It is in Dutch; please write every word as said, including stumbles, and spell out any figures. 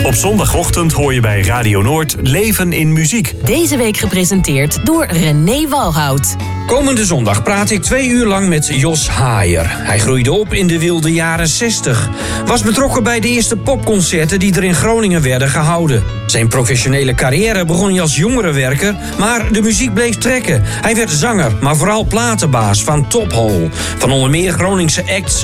Op zondagochtend hoor je bij Radio Noord Leven in Muziek. Deze week gepresenteerd door René Walhout. Komende zondag praat ik twee uur lang met Jos Haier. Hij groeide op in de wilde jaren zestig. Was betrokken bij de eerste popconcerten die er in Groningen werden gehouden. Zijn professionele carrière begon hij als jongerenwerker, maar de muziek bleef trekken. Hij werd zanger, maar vooral platenbaas van Top Hole. Van onder meer Groningse acts